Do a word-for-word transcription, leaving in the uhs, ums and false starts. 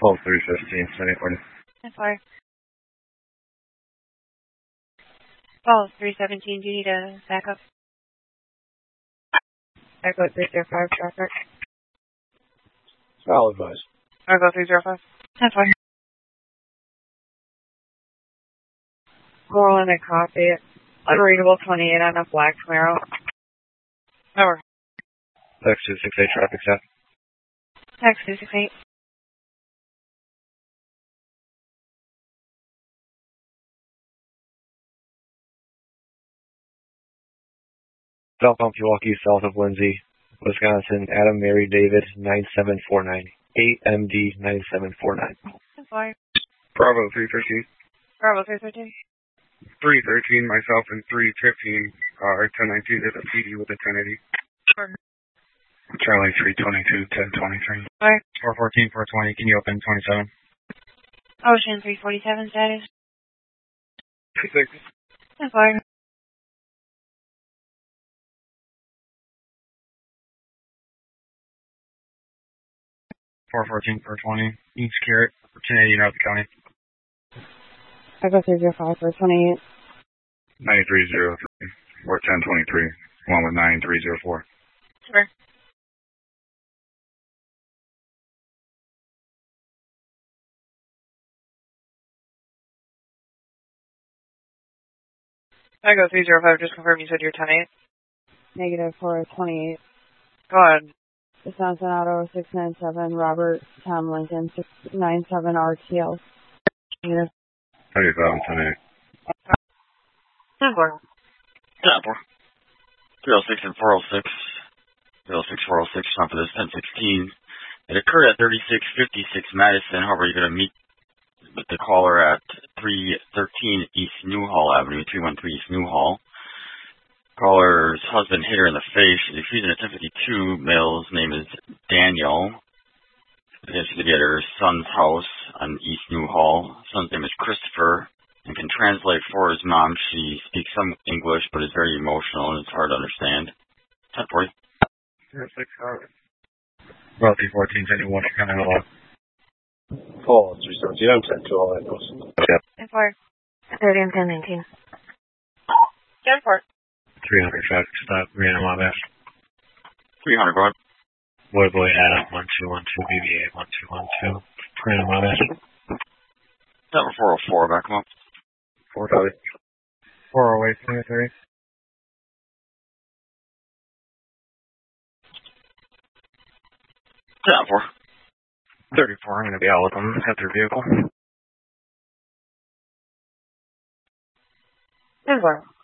twelve three fifteen, Sunny Morning. ten four. twelve three seventeen, do you need a backup? Echo three zero five, traffic. I'll advise. Echo three zero five. ten four. Coral and a copy. Unreadable twenty-eight on a black Camaro. Over. X two six eight, traffic stop. X two six eight. Southbound Pewaukee, south of Lindsay, Wisconsin, Adam Mary David, nine seven four nine. A M D nine seven four nine. ten four. Bravo three thirteen. Bravo three thirteen. three thirteen, myself, and three fifteen, uh, ten nineteen is a P D with a ten eighty. Four. Charlie three twenty-two, ten twenty-three. Four. four fourteen, four twenty, can you open twenty-seven? Ocean three forty-seven status. two six. ten four. four fourteen, four twenty, East Carrot, ten eighty, North County. Echo three zero five, four twenty-eight. ninety-three zero three, or ten twenty-three, one with nine three zero four. Sure. Echo three zero five, just confirm you said you're ten eight. Negative four twenty-eight. Go ahead. Wisconsin Auto six nine seven, Robert Tom Lincoln six nine seven R T L. Negative. thirty-seven, ten eight. ten four. ten four. three oh six and four oh six. three oh six, four oh six, time for this ten sixteen. It occurred at thirty-six fifty-six Madison. However, you're going to meet with the caller at three thirteen East Newhall Avenue, three one three East Newhall. Caller's husband hit her in the face. She's accused at ten fifty-two. Male's name is Daniel. She's going to be at her son's house on East Newhall. Son's name is Christopher and can translate for his mom. She speaks some English but is very emotional and it's hard to understand. ten forty. zero six, Well, three fourteen, ten one, kind of hello. Call three seventeen, I'm ten to all that goes. Yep. ten four. thirty and ten nineteen. ten four. three hundred, traffic stop, random Wabash. three hundred, go ahead. Boy, boy, Adam, one two one two, B B A, one two one two, random Wabash. Number four oh four, back him up. four oh eight. four oh eight, twenty-three. ten four. thirty-four, I'm going to be out with them at their vehicle. ten four.